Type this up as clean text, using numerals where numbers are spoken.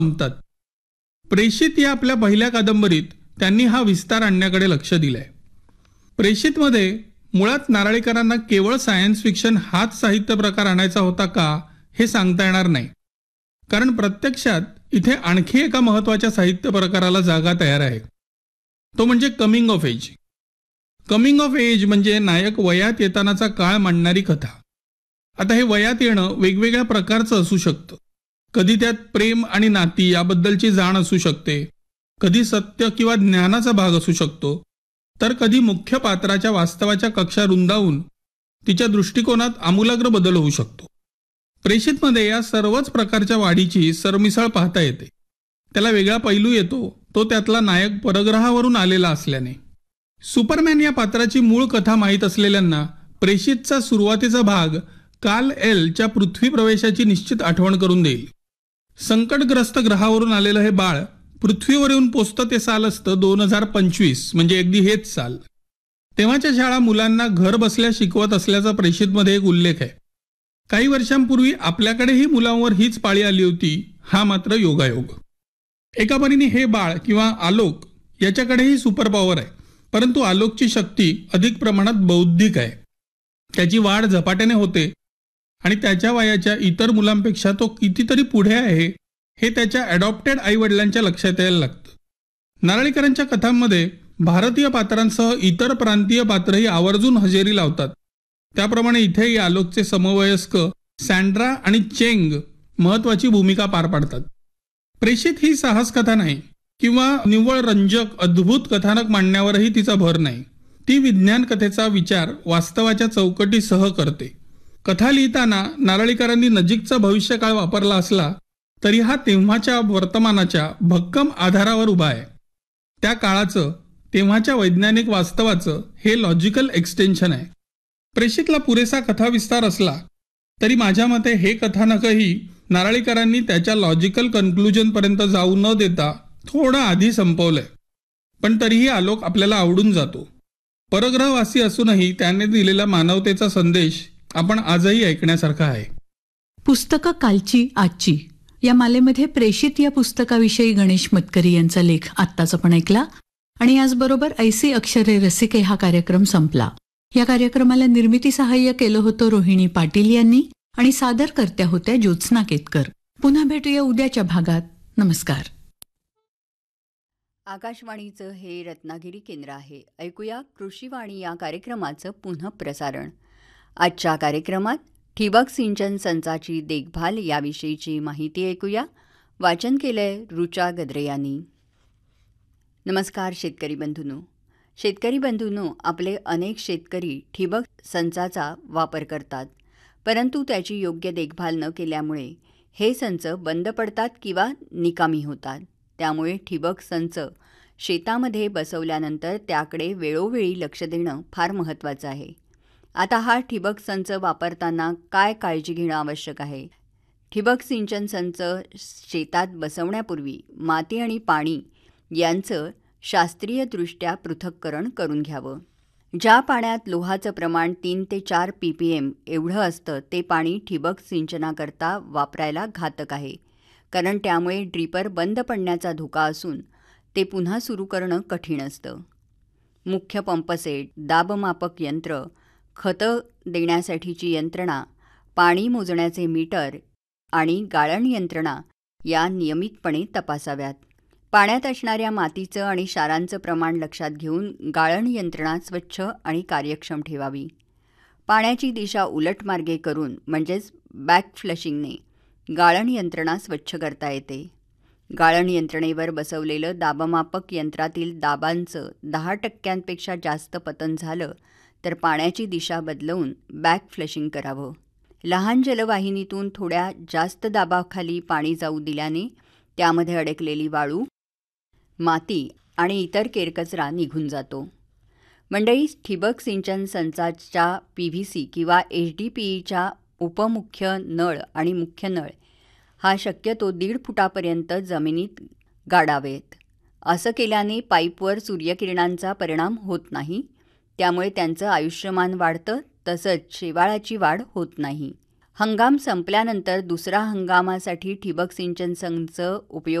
संपतात. प्रेषित या आपल्या पहिल्या कादंबरीत त्यांनी हा विस्तार आणण्याकडे लक्ष दिलंय. प्रेषितमध्ये मुळात नारळीकरांना केवळ सायन्स फिक्शन हाच साहित्य प्रकार आणायचा होता का हे सांगता येणार नाही, कारण प्रत्यक्षात इथे आणखी एका महत्त्वाच्या साहित्य प्रकाराला जागा तयार आहे. तो म्हणजे coming of age. Coming of age म्हणजे नायक वयात येतानाचा काळ मांडणारी कथा. आता हे वयात येणं वेगवेगळ्या प्रकारचं असू शकतं. कधी त्यात प्रेम आणि नाती याबद्दलची जाण असू शकते, कधी सत्य किंवा ज्ञानाचा भाग असू शकतो, तर कधी मुख्य पात्राच्या वास्तवाच्या कक्षा रुंदावून तिच्या दृष्टिकोनात आमूलाग्र बदल होऊ शकतो. प्रेषितमध्ये या सर्वच प्रकारच्या वाढीची सरमिसळ पाहता येते. त्याला वेगळा पैलू येतो तो त्यातला नायक परग्रहावरून आलेला असल्याने. सुपरमॅन या पात्राची मूळ कथा माहीत असलेल्यांना प्रेषितचा सुरुवातीचा भाग काल एलच्या पृथ्वी प्रवेशाची निश्चित आठवण करून देईल. संकटग्रस्त ग्रहावरून आलेलं हे बाळ पृथ्वीवर येऊन पोचतं ते साल असतं 2025, म्हणजे अगदी हेच साल. तेव्हाच्या शाळा मुलांना घर बसल्या शिकवत असल्याचा प्रेषितमध्ये एक उल्लेख आहे. काही वर्षांपूर्वी आपल्याकडेही मुलांवर हीच पाळी आली होती. हा मात्र योगायोग. एका परीने हे बाळ किंवा आलोक याच्याकडेही सुपर पॉवर आहे, परंतु आलोकची शक्ती अधिक प्रमाणात बौद्धिक आहे. त्याची वाढ झपाट्याने होते आणि त्याच्या वयाच्या इतर मुलांपेक्षा तो कितीतरी पुढे आहे हे त्याच्या अडॉप्टेड आईवडिलांच्या लक्षात यायला लागतं. नारळीकरांच्या कथांमध्ये भारतीय पात्रांसह इतर प्रांतीय पात्रही आवर्जून हजेरी लावतात. त्याप्रमाणे इथेही आलोकचे समवयस्क सँड्रा आणि चेंग महत्त्वाची भूमिका पार पाडतात. प्रेषित ही साहस कथा नाही किंवा निव्वळ रंजक अद्भुत कथानक मांडण्यावरही तिचा भर नाही. ती विज्ञान कथेचा विचार वास्तवाच्या चौकटीसह करते. कथा लिहिताना नारळीकरांनी नजीकचा भविष्यकाळ वापरला असला तरी हा तेव्हाच्या वर्तमानाच्या भक्कम आधारावर उभा आहे. त्या काळाचं तेव्हाच्या वैज्ञानिक वास्तवाचं हे लॉजिकल एक्सटेन्शन आहे. प्रेषितला पुरेसा कथाविस्तार असला तरी माझ्या मते हे कथानकही नारळीकरांनी त्याच्या लॉजिकल कन्क्लुजनपर्यंत जाऊ न देता थोडं आधी संपवलंय. पण तरीही आलोक आपल्याला आवडून जातो. परग्रहवासी असूनही त्याने दिलेला मानवतेचा संदेश आपण आजही ऐकण्यासारखा आहे. पुस्तकं कालची आजची या मालेमध्ये प्रेषित या पुस्तकाविषयी गणेश मतकरी यांचा लेख आत्ताच आपण ऐकला आणि याचबरोबर ऐसी अक्षरे रसिके हा कार्यक्रम संपला. या कार्यक्रमाला निर्मिती सहाय्य केलं होतं रोहिणी पाटील यांनी आणि सादरकर्त्या होत्या ज्योत्स्ना केतकर. पुन्हा भेटूया उद्याच्या भागात. नमस्कार. आकाशवाणीचं हे रत्नागिरी केंद्र आहे. ऐकूया कृषीवाणी या कार्यक्रमाचं पुनः प्रसारण. आजच्या कार्यक्रमात ठिबक सिंचन संचाची देखभाल याविषयीची माहिती ऐकूया. वाचन केलंय रुचा गद्रे यांनी. नमस्कार शेतकरी बंधूंनो. शेतकरी बंधूंनो, आपले अनेक शेतकरी ठिबक संचाचा वापर करतात, परंतु त्याची योग्य देखभाल न केल्यामुळे हे संच बंद पडतात किंवा निकामी होतात. त्यामुळे ठिबक संच शेतामध्ये बसवल्यानंतर त्याकडे वेळोवेळी लक्ष देणं फार महत्त्वाचं आहे. आता हा ठिबक संच वापरताना काय काळजी घेणं आवश्यक आहे? ठिबक सिंचन संच शेतात बसवण्यापूर्वी माती आणि पाणी यांचं शास्त्रीयदृष्ट्या पृथक्करण करून घ्यावं. ज्या पाण्यात लोहाचं प्रमाण 3 ते 4 ppm एवढं असतं ते पाणी ठिबक सिंचनाकरता वापरायला घातक आहे, कारण त्यामुळे ड्रिपर बंद पडण्याचा धोका असून ते पुन्हा सुरू करणं कठीण असतं. मुख्य पंपसेट, दाबमापक यंत्र, खतं देण्यासाठीची यंत्रणा, पाणी मोजण्याचे मीटर आणि गाळण यंत्रणा या नियमितपणे तपासाव्यात. पाण्यात असणाऱ्या मातीचं आणि क्षारांचं प्रमाण लक्षात घेऊन गाळण यंत्रणा स्वच्छ आणि कार्यक्षम ठेवावी. पाण्याची दिशा उलट मार्गे करून म्हणजेच बॅक फ्लशिंगने गाळण यंत्रणा स्वच्छ करता येते. गाळण यंत्रणेवर बसवलेलं दाबमापक यंत्रातील दाबांचं 10% जास्त पतन झालं तर पाण्याची दिशा बदलवून बॅक फ्लशिंग करावं. लहान जलवाहिनीतून थोड्या जास्त दाबाखाली पाणी जाऊ दिल्याने त्यामध्ये अडकलेली वाळू, माती आणि इतर केरकचरा निघून जातो. मंडळी, ठिबक सिंचन संचाच्या PVC किंवा HDPEच्या उपमुख्य नळ आणि मुख्य नळ हा शक्यतो 1.5 फुटापर्यंत जमिनीत गाडावेत. असं केल्याने पाईपवर सूर्यकिरणांचा परिणाम होत नाही, त्यामुळे त्यांचं आयुष्यमान वाढतं, तसंच शेवाळाची वाढ होत नाही. हंगाम संपल्यानंतर दुसरा हंगामासाठी ठिबक सिंचन संच उपयोग